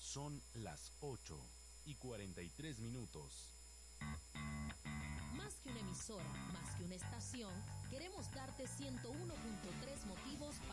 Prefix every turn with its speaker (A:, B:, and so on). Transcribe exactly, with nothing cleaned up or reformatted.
A: Son las ocho y cuarenta y tres minutos.
B: Más que una emisora, más que una estación, queremos darte ciento uno punto tres motivos